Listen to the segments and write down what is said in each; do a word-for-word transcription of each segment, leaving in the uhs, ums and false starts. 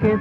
के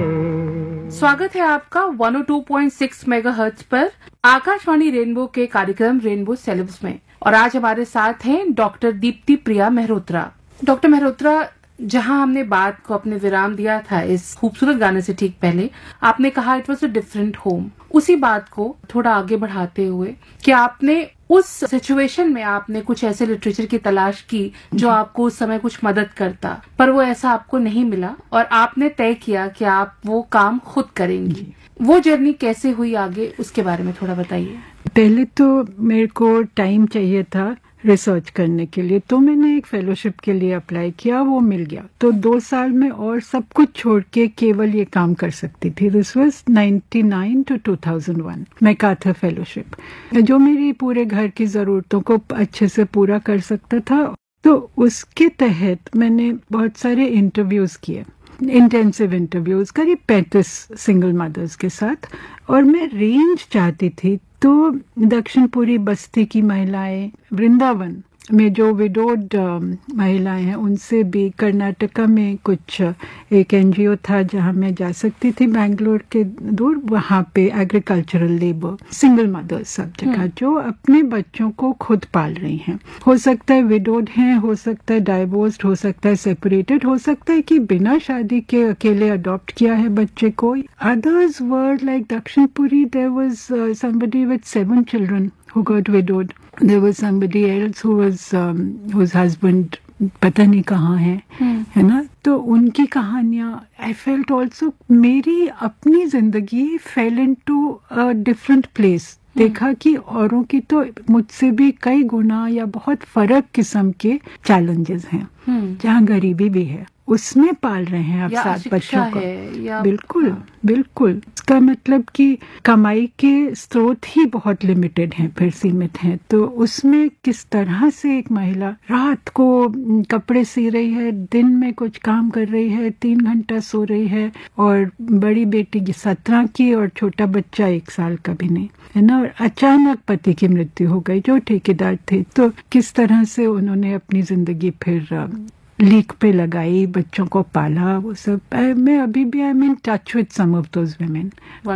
तले। स्वागत है आपका एक सौ दो पॉइंट छह मेगाहर्ट्ज पर आकाशवाणी रेनबो के कार्यक्रम रेनबो सेलेब्स में। और आज हमारे साथ हैं डॉक्टर दीप्ति प्रिया मेहरोत्रा। डॉक्टर मेहरोत्रा, जहां हमने बात को अपने विराम दिया था इस खूबसूरत गाने से ठीक पहले, आपने कहा it was a different home. उसी बात को थोड़ा आगे बढ़ाते हुए कि आपने उस सिचुएशन में आपने कुछ ऐसे लिटरेचर की तलाश की जो आपको उस समय कुछ मदद करता, पर वो ऐसा आपको नहीं मिला और आपने तय किया कि आप वो काम खुद करेंगी। वो जर्नी कैसे हुई आगे, उसके बारे में थोड़ा बताइए। पहले तो मेरे को टाइम चाहिए था रिसर्च करने के लिए, तो मैंने एक फेलोशिप के लिए अप्लाई किया, वो मिल गया। तो दो साल में और सब कुछ छोड़ के केवल ये काम कर सकती थी। This was ninety nine to two thousand one MacArthur fellowship, जो मेरी पूरे घर की जरूरतों को अच्छे से पूरा कर सकता था। तो उसके तहत मैंने बहुत सारे इंटरव्यूज किए, इंटेंसिव इंटरव्यूज, करीब पैंतीस सिंगल मदर्स के साथ। और मैं रेंज चाहती थी, तो दक्षिणपुरी बस्ती की महिलाएं, वृंदावन में जो विडोड महिलाएं हैं, उनसे भी, कर्नाटका में कुछ एक एनजीओ था जहां मैं जा सकती थी, बैंगलोर के दूर, वहां पे एग्रीकल्चरल लेबर, सिंगल मदर्स, सब जगह जो अपने बच्चों को खुद पाल रही हैं। हो सकता है विडोड हैं, हो सकता है डाइवोर्स्ड, हो सकता है सेपरेटेड, हो सकता है कि बिना शादी के अकेले अडॉप्ट किया है बच्चे को। Others were like Dakshinpuri, there was somebody with seven children who got widowed. There was somebody else who was um, whose husband पता नहीं कहाँ है, hmm. है ना। तो उनकी कहानियां, आई फेल्ट ऑल्सो, मेरी अपनी जिंदगी fail into a different place. देखा कि औरों की तो मुझसे भी कई गुना या बहुत फर्क किस्म के चैलेंजेस हैं, hmm. जहाँ गरीबी भी है, उसमें पाल रहे हैं आप सात बच्चों को। बिल्कुल हाँ। बिल्कुल, इसका मतलब कि कमाई के स्रोत ही बहुत लिमिटेड हैं, फिर सीमित हैं। तो उसमें किस तरह से एक महिला रात को कपड़े सी रही है, दिन में कुछ काम कर रही है, तीन घंटा सो रही है, और बड़ी बेटी की सत्रह की और छोटा बच्चा एक साल का भी नहीं, है ना। और अचानक पति की मृत्यु हो गई जो ठेकेदार थे। तो किस तरह से उन्होंने अपनी जिंदगी फिर लीक पे लगाई, बच्चों को पाला, वो सब। मैं अभी भी I am in touch with some of those women.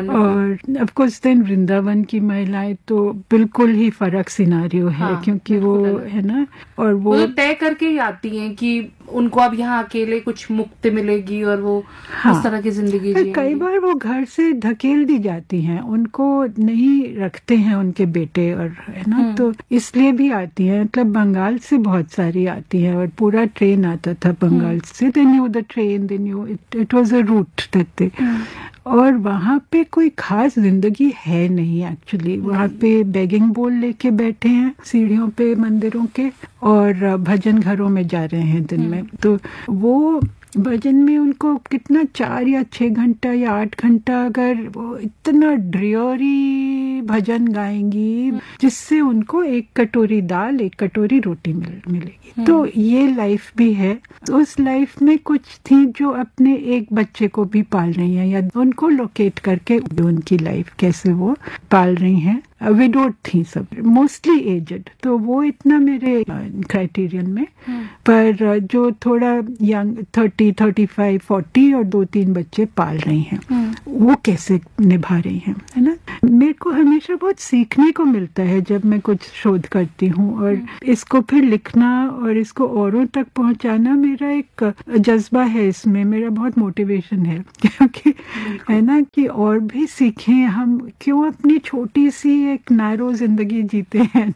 और ऑफ कोर्स देन वृंदावन की महिलाएं तो बिल्कुल ही फर्क सिनारियो है, हाँ, क्योंकि वो है ना, और वो, वो तय करके ही आती हैं कि उनको अब यहाँ अकेले कुछ मुक्ति मिलेगी और वो हाँ, इस तरह की जिंदगी जिएंगी। कई बार वो घर से धकेल दी जाती हैं, उनको नहीं रखते हैं उनके बेटे, और है ना, तो इसलिए भी आती हैं। मतलब बंगाल से बहुत सारी आती हैं, और पूरा ट्रेन आता था बंगाल से। They knew the train, they knew it it was a root that they. और वहाँ पे कोई खास जिंदगी है नहीं एक्चुअली। वहाँ पे बेगिंग बोल लेके बैठे हैं सीढ़ियों पे मंदिरों के, और भजन घरों में जा रहे हैं दिन में। तो वो भजन में उनको कितना, चार या छह घंटा या आठ घंटा, अगर वो इतना ड्रियरी भजन गाएंगी जिससे उनको एक कटोरी दाल, एक कटोरी रोटी मिल मिलेगी। तो ये लाइफ भी है। उस लाइफ में कुछ थी जो अपने एक बच्चे को भी पाल रही हैं, या उनको लोकेट करके उनकी लाइफ कैसे वो पाल रही हैं। विडोड थी सब, मोस्टली एजेड, तो वो इतना मेरे क्राइटेरियन में। पर जो थोड़ा young, thirty thirty five forty और दो तीन बच्चे पाल रही हैं, वो कैसे निभा रही हैं, है ना। मेरे को हमेशा बहुत सीखने को मिलता है जब मैं कुछ शोध करती हूँ, और इसको फिर लिखना और इसको औरों तक पहुंचाना मेरा एक जज्बा है, इसमें मेरा बहुत मोटिवेशन है। क्योंकि है ना कि और भी सीखें हम, क्यों अपनी छोटी सी एक नैरो जिंदगी जीते हैं।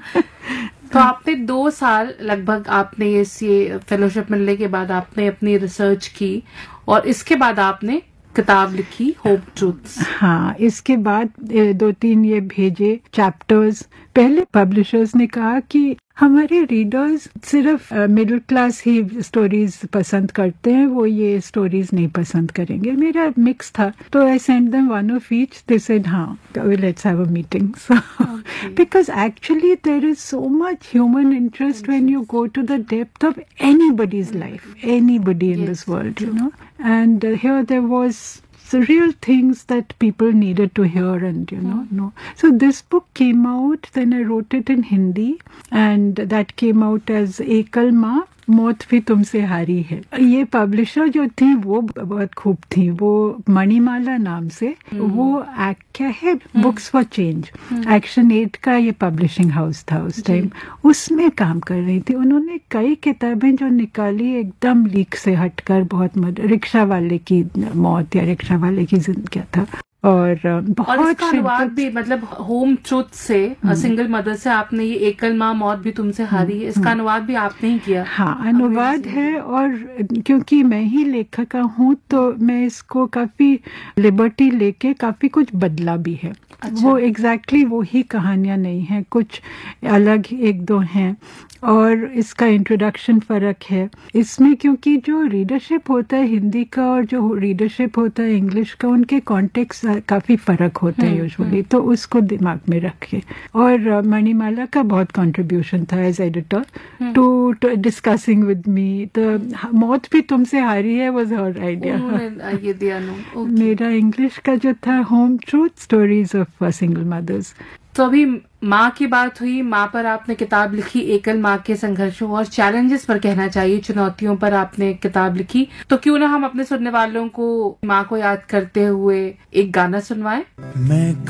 तो आपने दो साल लगभग आपने इस ये फेलोशिप मिलने के बाद आपने अपनी रिसर्च की, और इसके बाद आपने किताब लिखी होप ट्रूथ्स। हाँ, इसके बाद दो तीन ये भेजे चैप्टर्स। पहले पब्लिशर्स ने कहा कि हमारे रीडर्स सिर्फ मिडिल क्लास ही स्टोरीज पसंद करते हैं, वो ये स्टोरीज नहीं पसंद करेंगे। मेरा मिक्स था, तो I send them one of each. They said हाँ, let's have a meeting. So because actually there is so much human interest when you go to the depth of anybody's life, anybody in this world, you know. And here there was the real things that people needed to hear, and you know, no. So this book came out, then I wrote it in Hindi, and that came out as Ekal Ma, मौत भी तुमसे हारी है। ये publisher जो थी वो बहुत खूब थी, वो मणिमाला नाम से, वो एक्ट क्या है, books for change, action add का ये पब्लिशिंग हाउस था उस टाइम, उसमें काम कर रही थी। उन्होंने कई किताबें जो निकाली एकदम लीक से हटकर, बहुत मद, रिक्शा वाले की मौत या रिक्शा वाले की जिंदगी क्या था, और बहुत और इसका अनुवाद भी, मतलब होम ट्रूथ से, सिंगल मदर से आपने ये एकल माँ मौत भी तुमसे हारी है, इसका अनुवाद भी आपने ही किया। हाँ, अनुवाद है, और क्योंकि मैं ही लेखिका हूँ तो मैं इसको काफी लिबर्टी लेके काफी कुछ बदला भी है। अच्छा। वो एग्जैक्टली exactly वो ही कहानियां नहीं हैं, कुछ अलग एक दो हैं, और इसका इंट्रोडक्शन फर्क है इसमें, क्योंकि जो रीडरशिप होता है हिंदी का और जो रीडरशिप होता है इंग्लिश का, उनके कॉन्टेक्स्ट काफी फर्क होते हैं यूजुअली, तो उसको दिमाग में रखे। और मणिमाला का बहुत कंट्रीब्यूशन था as editor to discussing with me. तो मौत भी तुमसे हारी है वाज हर आइडिया, ये दिया नो। मेरा इंग्लिश का जो था home truth stories of single mothers. तो अभी माँ की बात हुई, माँ पर आपने किताब लिखी, एकल माँ के संघर्षों और चैलेंजेस पर कहना चाहिए, चुनौतियों पर आपने किताब लिखी, तो क्यों ना हम अपने सुनने वालों को माँ को याद करते हुए एक गाना सुनवाएं। मैं